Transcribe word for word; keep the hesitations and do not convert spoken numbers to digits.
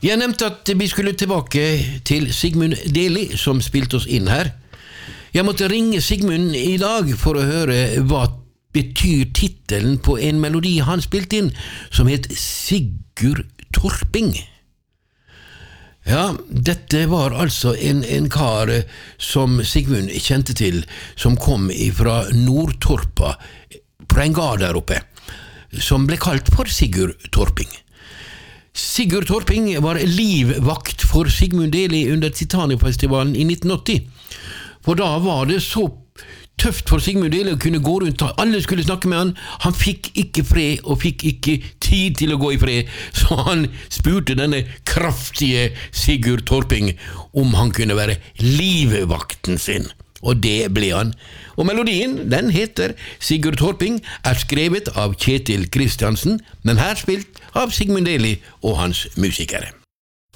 Jeg nevnte at vi skulle tilbake til Sigmund Deli, som spilte oss inn her. Jeg måtte ringe Sigmund i dag for å høre hva betyr titelen på en melodi han spilte inn, som het Sigurd Torping. Ja, dette var altså en, en kar som Sigmund kjente til, som kom fra Nordtorpa, på en gard der oppe, som ble kalt for Sigurd Torping. Sigurd Torping var livvakt for Sigmund Deli under Titania-festivalen i nitten åtti. For da var det så tøft for Sigmund Deli å kunne gå rundt, alle skulle snakke med han, han fikk ikke fred og fikk ikke tid til å gå i fred, så han spurte denne kraftige Sigurd Torping om han kunne være livvakten sin. Og det ble han. Og melodien, den heter Sigurd Torping, er skrevet av Kjetil Kristiansen, men her spilt av Sigmund Deli og hans musikere.